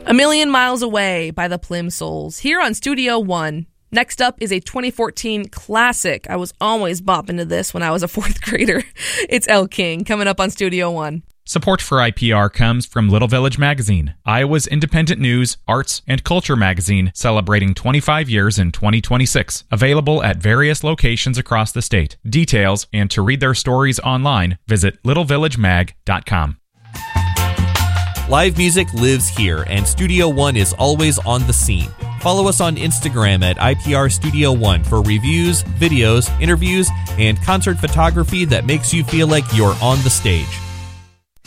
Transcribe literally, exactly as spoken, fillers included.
A Million Miles Away by the Plimsouls, here on Studio One. Next up is a twenty fourteen classic. I was always bopping to this when I was a fourth grader. It's Elle King, coming up on Studio One. Support for I P R comes from Little Village Magazine, Iowa's independent news, arts, and culture magazine celebrating twenty-five years in twenty twenty-six. Available at various locations across the state. Details and to read their stories online, visit little village mag dot com. Live music lives here, and Studio One is always on the scene. Follow us on Instagram at I P R Studio One for reviews, videos, interviews, and concert photography that makes you feel like you're on the stage.